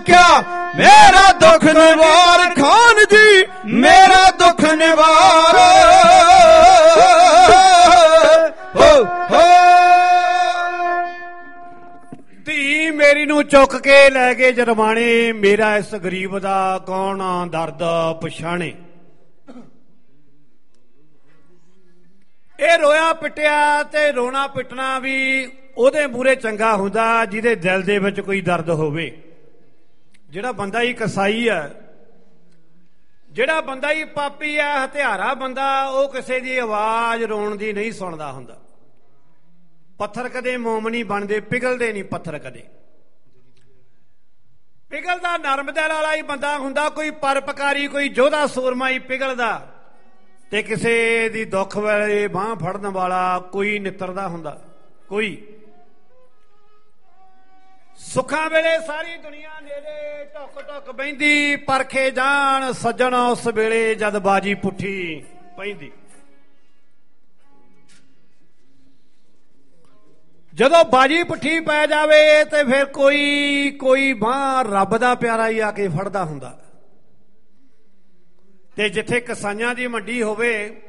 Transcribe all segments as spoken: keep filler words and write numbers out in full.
आख्या मेरा दुख निवार खान जी मेरा दुख निवार हो हो धी मेरी नू चुक के लै गए जरमाने मेरा इस गरीब दा कौन दर्द पछाणे। ਇਹ ਰੋਇਆ ਪਿੱਟਿਆ ਤੇ ਰੋਣਾ ਪਿੱਟਣਾ ਵੀ ਉਹਦੇ ਮੂਹਰੇ ਚੰਗਾ ਹੁੰਦਾ ਜਿਹਦੇ ਦਿਲ ਦੇ ਵਿੱਚ ਕੋਈ ਦਰਦ ਹੋਵੇ। ਜਿਹੜਾ ਬੰਦਾ ਹੀ ਕਸਾਈ ਹੈ, ਜਿਹੜਾ ਬੰਦਾ ਹੀ ਪਾਪੀ ਹੈ, ਹਥਿਆਰਾ ਬੰਦਾ, ਉਹ ਕਿਸੇ ਦੀ ਆਵਾਜ਼ ਰੋਣ ਦੀ ਨਹੀਂ ਸੁਣਦਾ ਹੁੰਦਾ। ਪੱਥਰ ਕਦੇ ਮੋਮ ਨਹੀਂ ਬਣਦੇ, ਪਿਘਲਦੇ ਨਹੀਂ ਪੱਥਰ ਕਦੇ। ਪਿਘਲਦਾ ਨਰਮ ਦਿਲ ਵਾਲਾ ਹੀ ਬੰਦਾ ਹੁੰਦਾ, ਕੋਈ ਪਰਪਕਾਰੀ ਕੋਈ ਯੋਧਾ ਸੂਰਮਾ ਹੀ ਪਿਘਲਦਾ ਤੇ ਕਿਸੇ ਦੀ ਦੁੱਖ ਵੇਲੇ ਬਾਂਹ ਫੜਨ ਵਾਲਾ ਕੋਈ ਨਿੱਤਰਦਾ ਹੁੰਦਾ। ਕੋਈ ਸੁੱਖਾਂ ਵੇਲੇ ਸਾਰੀ ਦੁਨੀਆ ਨੇੜੇ ਢੁੱਕ ਢੁੱਕ ਬਹਿੰਦੀ, ਪਰਖੇ ਜਾਣ ਸੱਜਣ ਉਸ ਵੇਲੇ ਜਦ ਬਾਜੀ ਪੁੱਠੀ ਪੈਂਦੀ। ਜਦੋਂ ਬਾਜੀ ਪੁੱਠੀ ਪੈ ਜਾਵੇ ਤੇ ਫਿਰ ਕੋਈ ਕੋਈ ਬਾਂਹ ਰੱਬ ਦਾ ਪਿਆਰਾ ਹੀ ਆ ਕੇ ਫੜਦਾ ਹੁੰਦਾ। ਤੇ ਜਿੱਥੇ ਕਸਾਈਆਂ ਦੀ ਮੰਡੀ ਹੋਵੇ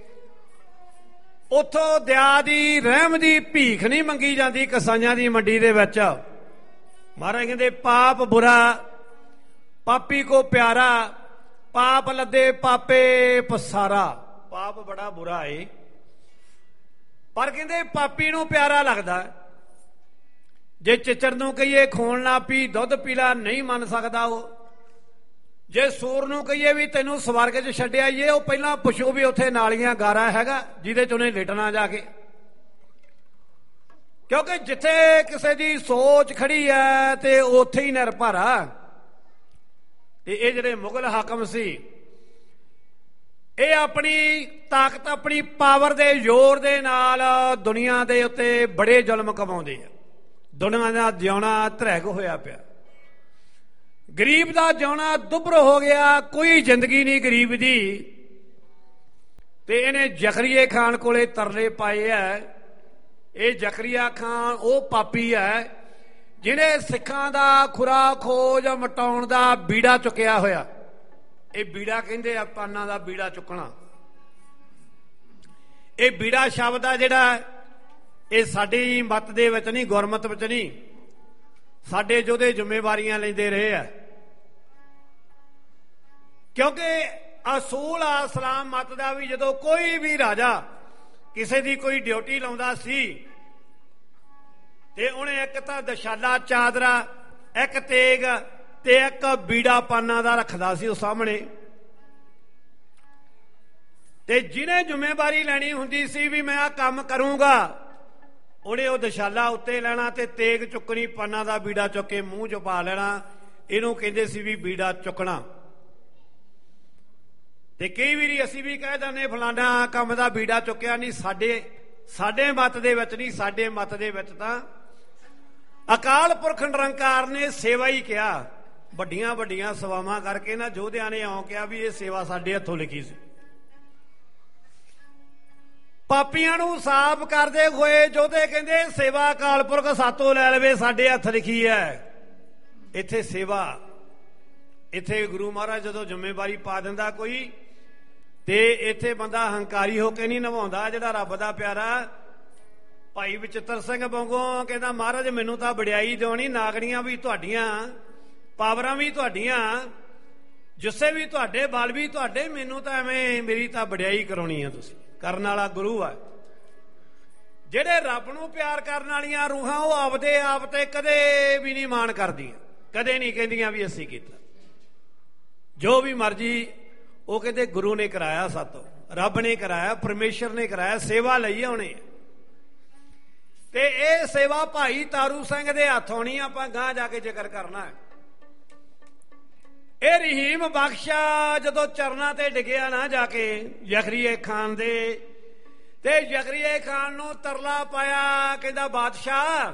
ਉੱਥੋਂ ਦਇਆ ਦੀ ਰਹਿਮ ਦੀ ਭੀਖ ਨਹੀਂ ਮੰਗੀ ਜਾਂਦੀ। ਕਸਾਈਆਂ ਦੀ ਮੰਡੀ ਦੇ ਵਿੱਚ ਮਹਾਰਾਜ ਕਹਿੰਦੇ ਪਾਪ ਬੁਰਾ ਪਾਪੀ ਕੋ ਪਿਆਰਾ, ਪਾਪ ਲੱਦੇ ਪਾਪੇ ਪਸਾਰਾ। ਪਾਪ ਬੜਾ ਬੁਰਾ ਏ ਪਰ ਕਹਿੰਦੇ ਪਾਪੀ ਨੂੰ ਪਿਆਰਾ ਲੱਗਦਾ। ਜੇ ਚਿੱਚੜ ਨੂੰ ਕਹੀਏ ਖੂਨ ਨਾ ਪੀ ਦੁੱਧ ਪੀਲਾ ਨਹੀਂ ਮੰਨ ਸਕਦਾ ਉਹ। ਜੇ ਸੂਰ ਨੂੰ ਕਹੀਏ ਵੀ ਤੈਨੂੰ ਸਵਰਗ 'ਚ ਛੱਡਿਆ ਇਹ, ਉਹ ਪਹਿਲਾਂ ਪੁੱਛੋ ਵੀ ਉੱਥੇ ਨਾਲੀਆਂ ਗਾਰਾ ਹੈਗਾ ਜਿਹਦੇ 'ਚ ਉਹਨੇ ਲਿਟਣਾ ਜਾ ਕੇ। ਕਿਉਂਕਿ ਜਿੱਥੇ ਕਿਸੇ ਦੀ ਸੋਚ ਖੜੀ ਹੈ ਤੇ ਉੱਥੇ ਹੀ ਨਿਰਭਰ ਆ। ਤੇ ਇਹ ਜਿਹੜੇ ਮੁਗਲ ਹਾਕਮ ਸੀ ਇਹ ਆਪਣੀ ਤਾਕਤ ਆਪਣੀ ਪਾਵਰ ਦੇ ਜ਼ੋਰ ਦੇ ਨਾਲ ਦੁਨੀਆ ਦੇ ਉੱਤੇ ਬੜੇ ਜ਼ੁਲਮ ਕਮਾਉਂਦੇ ਆ। ਦੁਨੀਆ ਦਾ ਜਿਉਣਾ ਧਰੈਗ ਹੋਇਆ ਪਿਆ। ਗਰੀਬ ਦਾ ਜਿਉਣਾ ਦੁੱਭਰ ਹੋ ਗਿਆ, ਕੋਈ ਜ਼ਿੰਦਗੀ ਨਹੀਂ ਗਰੀਬ ਦੀ। ਤੇ ਇਹਨੇ ਜ਼ਕਰੀਆ ਖਾਨ ਕੋਲੇ ਤਰਲੇ ਪਾਏ ਐ। ਇਹ ਜ਼ਕਰੀਆ ਖਾਨ ਉਹ ਪਾਪੀ ਹੈ ਜਿਹਨੇ ਸਿੱਖਾਂ ਦਾ ਖੁਰਾ ਖੋਜ ਮਟਾਉਣ ਦਾ ਬੀੜਾ ਚੁੱਕਿਆ ਹੋਇਆ। ਇਹ ਬੀੜਾ ਕਹਿੰਦੇ ਆ ਪਾਨਾਂ ਦਾ ਬੀੜਾ ਚੁੱਕਣਾ। ਇਹ ਬੀੜਾ ਸ਼ਬਦ ਆ ਜਿਹੜਾ ਇਹ ਸਾਡੀ ਮੱਤ ਦੇ ਵਿੱਚ ਨਹੀਂ, ਗੁਰਮਤ ਵਿੱਚ ਨਹੀਂ। ਸਾਡੇ ਯੋਧੇ ਜ਼ਿੰਮੇਵਾਰੀਆਂ ਲੈਂਦੇ ਰਹੇ ਆ ਕਿਉਂਕਿ ਅਸੂਲ ਆ ਇਸਲਾਮ ਮਤ ਦਾ ਵੀ ਜਦੋਂ ਕੋਈ ਵੀ ਰਾਜਾ ਕਿਸੇ ਦੀ ਕੋਈ ਡਿਊਟੀ ਲਾਉਂਦਾ ਸੀ ਤੇ ਉਹਨੇ ਇੱਕ ਤਾਂ ਦਸ਼ਾਲਾ ਚਾਦਰਾ, ਇੱਕ ਤੇਗ ਤੇ ਇੱਕ ਬੀੜਾ ਪਾਨਾਂ ਦਾ ਰੱਖਦਾ ਸੀ ਉਹ ਸਾਹਮਣੇ। ਤੇ ਜਿਹਨੇ ਜ਼ਿੰਮੇਵਾਰੀ ਲੈਣੀ ਹੁੰਦੀ ਸੀ ਵੀ ਮੈਂ ਆਹ ਕੰਮ ਕਰੂੰਗਾ ਉਹਨੇ ਉਹ ਦਸ਼ਾਲਾ ਉੱਤੇ ਲੈਣਾ ਤੇ ਤੇਗ ਚੁੱਕਣੀ, ਪਾਨਾਂ ਦਾ ਬੀੜਾ ਚੁੱਕ ਕੇ ਮੂੰਹ 'ਚ ਪਾ ਲੈਣਾ। ਇਹਨੂੰ ਕਹਿੰਦੇ ਸੀ ਵੀ ਬੀੜਾ ਚੁੱਕਣਾ। ਤੇ ਕਈ ਵਾਰੀ ਅਸੀਂ ਵੀ ਕਹਿ ਦਿੰਦੇ ਫਲਾਣਾ ਕੰਮ ਦਾ ਬੀੜਾ ਚੁੱਕਿਆ ਨਹੀਂ। ਸਾਡੇ ਸਾਡੇ ਮਤ ਦੇ ਵਿੱਚ ਨਹੀਂ, ਸਾਡੇ ਮਤ ਦੇ ਵਿੱਚ ਤਾਂ ਅਕਾਲ ਪੁਰਖ ਨਿਰੰਕਾਰ ਨੇ ਸੇਵਾ ਹੀ ਕਿਹਾ। ਵੱਡੀਆਂ ਵੱਡੀਆਂ ਸੇਵਾਵਾਂ ਕਰਕੇ ਨਾ ਯੋਧਿਆਂ ਨੇ ਆਉਂ ਕਿਹਾ ਵੀ ਇਹ ਸੇਵਾ ਸਾਡੇ ਹੱਥੋਂ ਲਿਖੀ ਸੀ। ਪਾਪੀਆਂ ਨੂੰ ਸਾਫ਼ ਕਰਦੇ ਹੋਏ ਯੋਧੇ ਕਹਿੰਦੇ ਸੇਵਾ ਅਕਾਲ ਪੁਰਖ ਸਾਤੋਂ ਲੈ ਲਵੇ, ਸਾਡੇ ਹੱਥ ਲਿਖੀ ਹੈ। ਇੱਥੇ ਸੇਵਾ, ਇੱਥੇ ਗੁਰੂ ਮਹਾਰਾਜ ਜਦੋਂ ਜ਼ਿੰਮੇਵਾਰੀ ਪਾ ਦਿੰਦਾ ਕੋਈ ਤੇ ਇੱਥੇ ਬੰਦਾ ਹੰਕਾਰੀ ਹੋ ਕੇ ਨਹੀਂ ਨਿਭਾਉਂਦਾ। ਜਿਹੜਾ ਰੱਬ ਦਾ ਪਿਆਰਾ ਭਾਈ ਬਚਿੱਤਰ ਸਿੰਘ ਵਾਂਗੂ ਕਹਿੰਦਾ ਮਹਾਰਾਜ ਮੈਨੂੰ ਤਾਂ ਵਡਿਆਈ ਦਿਉਣੀ, ਨਾਗਣੀਆਂ ਵੀ ਤੁਹਾਡੀਆਂ, ਪਾਵਰਾਂ ਵੀ ਤੁਹਾਡੀਆਂ, ਜੁੱਸੇ ਵੀ ਤੁਹਾਡੇ, ਬਲ ਵੀ ਤੁਹਾਡੇ, ਮੈਨੂੰ ਤਾਂ ਐਵੇਂ ਮੇਰੀ ਤਾਂ ਵਡਿਆਈ ਕਰਾਉਣੀ ਆ। ਤੁਸੀਂ ਕਰਨ ਵਾਲਾ ਗੁਰੂ ਆ। ਜਿਹੜੇ ਰੱਬ ਨੂੰ ਪਿਆਰ ਕਰਨ ਵਾਲੀਆਂ ਰੂਹਾਂ ਉਹ ਆਪਦੇ ਆਪ ਤੇ ਕਦੇ ਵੀ ਨਹੀਂ ਮਾਣ ਕਰਦੀਆਂ, ਕਦੇ ਨਹੀਂ ਕਹਿੰਦੀਆਂ ਵੀ ਅਸੀਂ ਕੀਤਾ। ਜੋ ਵੀ ਮਰਜੀ ਉਹ ਕਹਿੰਦੇ ਗੁਰੂ ਨੇ ਕਰਾਇਆ, ਸਾਤੋਂ ਰੱਬ ਨੇ ਕਰਾਇਆ, ਪਰਮੇਸ਼ਰ ਨੇ ਕਰਾਇਆ, ਸੇਵਾ ਲਈ ਉਹਨੇ। ਤੇ ਇਹ ਸੇਵਾ ਭਾਈ ਤਾਰੂ ਸਿੰਘ ਦੇ ਹੱਥ ਹੋਣੀ, ਆਪਾਂ ਗਾਂ ਜਾ ਕੇ ਜ਼ਿਕਰ ਕਰਨਾ। ਇਹ ਰਹੀਮ ਬਖਸ਼ਾ ਜਦੋਂ ਚਰਨਾਂ ਤੇ ਡਿੱਗਿਆ ਨਾ ਜਾ ਕੇ ਜ਼ਕਰੀਆ ਖਾਨ ਦੇ, ਤੇ ਜ਼ਕਰੀਆ ਖਾਨ ਨੂੰ ਤਰਲਾ ਪਾਇਆ, ਕਹਿੰਦਾ ਬਾਦਸ਼ਾਹ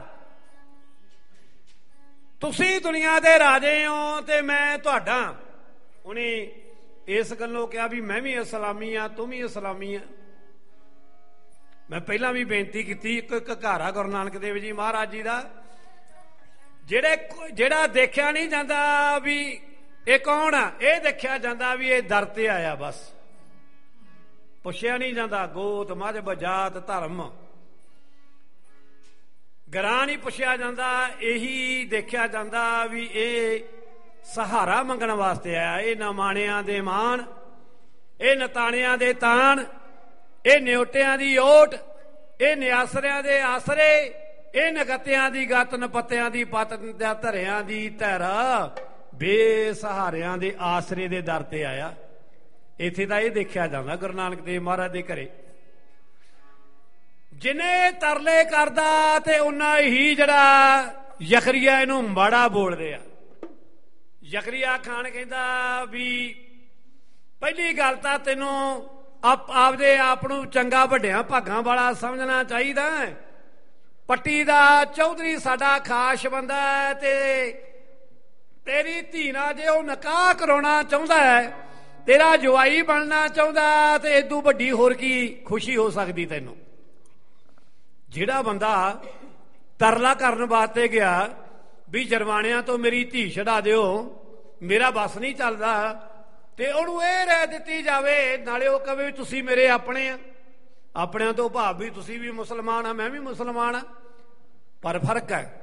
ਤੁਸੀਂ ਦੁਨੀਆ ਦੇ ਰਾਜੇ ਹੋ ਤੇ ਮੈਂ ਤੁਹਾਡਾ। ਉਹਨੇ ਇਸ ਗੱਲੋਂ ਕਿਹਾ ਵੀ ਮੈਂ ਵੀ ਇਸਲਾਮੀ ਆ, ਤੂੰ ਵੀ ਇਸਲਾਮੀ ਆ। ਮੈਂ ਪਹਿਲਾਂ ਵੀ ਬੇਨਤੀ ਕੀਤੀ, ਇੱਕ ਇੱਕ ਘਰ ਆ ਗੁਰੂ ਨਾਨਕ ਦੇਵ ਜੀ ਮਹਾਰਾਜ ਜੀ ਦਾ, ਜਿਹੜੇ ਜਿਹੜਾ ਦੇਖਿਆ ਨਹੀਂ ਜਾਂਦਾ ਵੀ ਇਹ ਕੌਣ ਆ, ਇਹ ਦੇਖਿਆ ਜਾਂਦਾ ਵੀ ਇਹ ਦਰ ਤੇ ਆਇਆ। ਬਸ ਪੁੱਛਿਆ ਨਹੀਂ ਜਾਂਦਾ ਗੋਤ ਮਜ਼ਹਬ ਜਾਤ ਧਰਮ ਗਰਾਂ ਨਹੀਂ ਪੁੱਛਿਆ ਜਾਂਦਾ। ਇਹੀ ਦੇਖਿਆ ਜਾਂਦਾ ਵੀ ਇਹ ਸਹਾਰਾ ਮੰਗਣ ਵਾਸਤੇ ਆਇਆ। ਇਹ ਨਮਾਣਿਆਂ ਦੇ ਮਾਣ, ਇਹ ਨਤਾਣਿਆਂ ਦੇ ਤਾਣ, ਇਹ ਨਿਉਟਿਆਂ ਦੀ ਓਟ, ਇਹ ਨਿਆਸਰਿਆਂ ਦੇ ਆਸਰੇ, ਇਹ ਨਗਤਿਆਂ ਦੀ ਗਤ ਨਪੱਤਿਆਂ ਦੀ ਪੱਤ ਧਰਿਆਂ ਦੀ ਧੈਰਾ, ਬੇਸਹਾਰਿਆਂ ਦੇ ਆਸਰੇ ਦੇ ਦਰ ਤੇ ਆਇਆ। ਇੱਥੇ ਤਾਂ ਇਹ ਦੇਖਿਆ ਜਾਂਦਾ ਗੁਰੂ ਨਾਨਕ ਦੇਵ ਮਹਾਰਾਜ ਦੇ ਘਰੇ ਜਿਨੇ ਤਰਲੇ ਕਰਦਾ ਤੇ ਉਹਨਾਂ ਹੀ ਜਿਹੜਾ ਜ਼ਕਰੀਆ ਇਹਨੂੰ ਮਾੜਾ ਬੋਲਦੇ ਆ। ਜ਼ਕਰੀਆ ਖਾਨ ਕਹਿੰਦਾ ਵੀ ਪਹਿਲੀ ਗੱਲ ਤਾਂ ਤੈਨੂੰ ਆਪ ਆਪਦੇ ਆਪ ਨੂੰ ਚੰਗਾ ਵੱਡਿਆਂ ਭਾਗਾਂ ਵਾਲਾ ਸਮਝਣਾ ਚਾਹੀਦਾ। ਪੱਟੀ ਦਾ ਚੌਧਰੀ ਸਾਡਾ ਖਾਸ ਬੰਦਾ ਹੈ ਤੇ ਤੇਰੀ ਧੀ ਨਾਲ ਜੇ ਉਹ ਨਿਕਾਹ ਕਰਾਉਣਾ ਚਾਹੁੰਦਾ ਹੈ, ਤੇਰਾ ਜਵਾਈ ਬਣਨਾ ਚਾਹੁੰਦਾ, ਤੇ ਇਦੋਂ ਵੱਡੀ ਹੋਰ ਕੀ ਖੁਸ਼ੀ ਹੋ ਸਕਦੀ ਤੈਨੂੰ। ਜਿਹੜਾ ਬੰਦਾ ਤਰਲਾ ਕਰਨ ਵਾਸਤੇ ਗਿਆ ਵੀ ਜਰਵਾਣਿਆਂ ਤੋਂ ਮੇਰੀ ਧੀ ਛਡਾ ਦਿਓ, ਮੇਰਾ ਬਸ ਨਹੀਂ ਚੱਲਦਾ, ਤੇ ਉਹਨੂੰ ਇਹ ਰਹਿ ਦਿੱਤੀ ਜਾਵੇ, ਨਾਲੇ ਉਹ ਕਹੇ ਵੀ ਤੁਸੀਂ ਮੇਰੇ ਆਪਣੇ ਆ। ਆਪਣਿਆਂ ਤੋਂ ਭਾਵ ਵੀ ਤੁਸੀਂ ਵੀ ਮੁਸਲਮਾਨ ਆ, ਮੈਂ ਵੀ ਮੁਸਲਮਾਨ ਆ, ਪਰ ਫਰਕ ਹੈ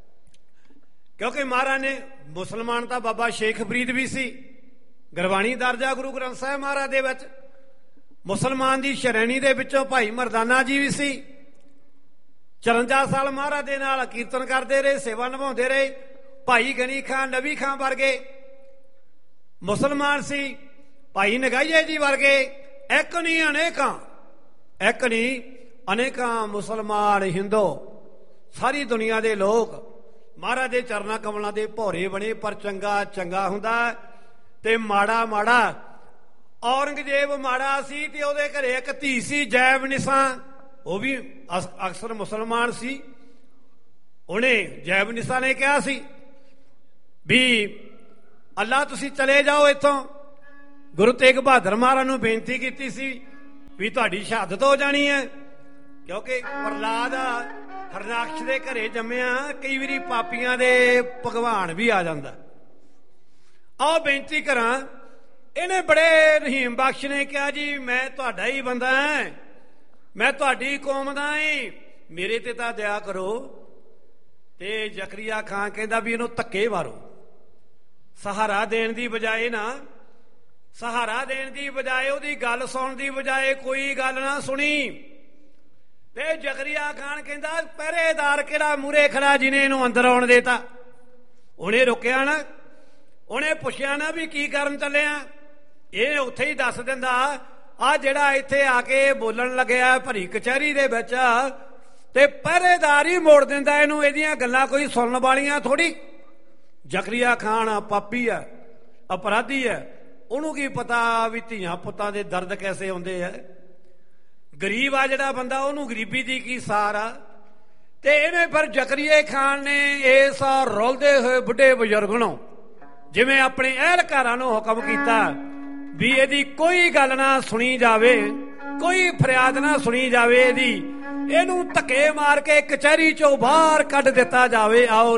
ਕਿਉਂਕਿ ਮਹਾਰਾਜ ਨੇ ਮੁਸਲਮਾਨ ਤਾਂ ਬਾਬਾ ਸ਼ੇਖ ਫਰੀਦ ਵੀ ਸੀ, ਗੁਰਬਾਣੀ ਦਰਜਾ ਗੁਰੂ ਗ੍ਰੰਥ ਸਾਹਿਬ ਮਹਾਰਾਜ ਦੇ ਵਿੱਚ। ਮੁਸਲਮਾਨ ਦੀ ਸ਼੍ਰੇਣੀ ਦੇ ਵਿੱਚੋਂ ਭਾਈ ਮਰਦਾਨਾ ਜੀ ਵੀ ਸੀ। ਚਰਵੰਜਾ ਸਾਲ ਮਹਾਰਾਜ ਦੇ ਨਾਲ ਕੀਰਤਨ ਕਰਦੇ ਰਹੇ, ਸੇਵਾ ਨਿਭਾਉਂਦੇ ਰਹੇ। ਭਾਈ ਗਨੀ ਖਾਨ ਨਬੀ ਖਾਨ ਵਰਗੇ ਮੁਸਲਮਾਨ ਸੀ, ਭਾਈ ਨਗਾਈਏ ਜੀ ਵਰਗੇ, ਇੱਕ ਨਹੀਂ ਅਨੇਕਾਂ, ਇੱਕ ਨਹੀਂ ਅਨੇਕਾਂ ਮੁਸਲਮਾਨ ਹਿੰਦੂ ਸਾਰੀ ਦੁਨੀਆ ਦੇ ਲੋਕ ਮਹਾਰਾਜ ਦੇ ਚਰਨਾਂ ਕਮਲਾਂ ਦੇ ਭੌਰੇ ਬਣੇ। ਪਰ ਚੰਗਾ ਚੰਗਾ ਹੁੰਦਾ ਤੇ ਮਾੜਾ ਮਾੜਾ। ਔਰੰਗਜ਼ੇਬ ਮਾੜਾ ਸੀ ਤੇ ਉਹਦੇ ਘਰੇ ਇੱਕ ਧੀ ਸੀ ਜੈਬ ਨਿਸਾ, ਉਹ ਵੀ ਅਕਸਰ ਮੁਸਲਮਾਨ ਸੀ। ਉਹਨੇ ਜੈਬ ਨਿਸਾ ਨੇ ਕਿਹਾ ਸੀ ਵੀ ਅੱਲਾ ਤੁਸੀਂ ਚਲੇ ਜਾਓ ਇੱਥੋਂ। ਗੁਰੂ ਤੇਗ ਬਹਾਦਰ ਮਹਾਰਾਜ ਨੂੰ ਬੇਨਤੀ ਕੀਤੀ ਸੀ ਵੀ ਤੁਹਾਡੀ ਸ਼ਹਾਦਤ ਹੋ ਜਾਣੀ ਹੈ, ਕਿਉਂਕਿ ਪ੍ਰਹਲਾਦ ਹਰਨਾਕਸ਼ ਦੇ ਘਰੇ ਜੰਮਿਆ, ਕਈ ਵਾਰੀ ਪਾਪੀਆਂ ਦੇ ਭਗਵਾਨ ਵੀ ਆ ਜਾਂਦਾ। ਆਓ ਬੇਨਤੀ ਕਰਾਂ, ਇਹਨੇ ਬੜੇ ਰਹੀਮ ਬਖਸ਼ ਨੇ ਕਿਹਾ ਜੀ ਮੈਂ ਤੁਹਾਡਾ ਹੀ ਬੰਦਾ ਹਾਂ, ਮੈਂ ਤੁਹਾਡੀ ਕੌਮ ਦਾ ਹਾਂ, ਮੇਰੇ ਤੇ ਤਾਂ ਦਇਆ ਕਰੋ। ਤੇ ਜ਼ਕਰੀਆ ਖਾਨ ਕਹਿੰਦਾ ਵੀ ਇਹਨੂੰ ਧੱਕੇ ਮਾਰੋ, ਸਹਾਰਾ ਦੇਣ ਦੀ ਬਜਾਏ ਨਾ, ਸਹਾਰਾ ਦੇਣ ਦੀ ਬਜਾਏ ਉਹਦੀ ਗੱਲ ਸੁਣਨ ਦੀ ਬਜਾਏ ਕੋਈ ਗੱਲ ਨਾ ਸੁਣੀ। ਤੇ ਜ਼ਕਰੀਆ ਖਾਨ ਕਹਿੰਦਾ ਪਹਿਰੇਦਾਰ ਕਿਹੜਾ ਮੂਹਰੇ ਖੜਾ ਜਿਹਨੇ ਇਹਨੂੰ ਅੰਦਰ ਆਉਣ ਦੇਤਾ। ਉਹਨੇ ਰੁਕਿਆ ਨਾ, ਉਹਨੇ ਪੁੱਛਿਆ ਨਾ ਵੀ ਕੀ ਕਰਨ ਚੱਲਿਆ, ਇਹ ਉੱਥੇ ਹੀ ਦੱਸ ਦਿੰਦਾ ਆ ਜਿਹੜਾ ਇੱਥੇ ਆ ਕੇ ਬੋਲਣ ਲੱਗਿਆ ਭਰੀ ਕਚਹਿਰੀ ਦੇ ਵਿੱਚ, ਤੇ ਪਹਿਰੇਦਾਰ ਹੀ ਮੋੜ ਦਿੰਦਾ ਇਹਨੂੰ, ਇਹਦੀਆਂ ਗੱਲਾਂ ਕੋਈ ਸੁਣਨ ਵਾਲੀਆਂ ਥੋੜੀ। ਜ਼ਕਰੀਆ ਖਾਨ ਪਾਪੀ ਆ, ਅਪਰਾਧੀ ਹੈ, ਉਹਨੂੰ ਕੀ ਪਤਾ ਵੀ ਧੀਆਂ ਪੁੱਤਾਂ ਦੇ ਦਰਦ ਕੈਸੇ ਹੁੰਦੇ ਆ। ਗਰੀਬ ਆ ਜਿਹੜਾ ਬੰਦਾ, ਉਹਨੂੰ ਗਰੀਬੀ ਦੀ ਕੀ ਸਾਰ ਆ। ਤੇ ਇਹਨੇ ਫਿਰ ਜ਼ਕਰੀਆ ਖਾਨ ਨੇ ਇਸ ਰੁਲਦੇ ਹੋਏ ਬੁੱਢੇ ਬਜ਼ੁਰਗ ਨੂੰ ਜਿਵੇਂ ਆਪਣੇ ਅਹਿਲਕਾਰਾਂ ਨੂੰ ਹੁਕਮ ਕੀਤਾ ਵੀ ਇਹਦੀ ਕੋਈ ਗੱਲ ਨਾ ਸੁਣੀ ਜਾਵੇ, ਕੋਈ ਫਰਿਆਦ ਨਾ ਸੁਣੀ ਜਾਵੇ ਇਹਦੀ, ਇਹਨੂੰ ਧੱਕੇ ਮਾਰ ਕੇ ਕਚਹਿਰੀ ਚੋਂ ਬਾਹਰ ਕੱਢ ਦਿੱਤਾ ਜਾਵੇ। ਆਓ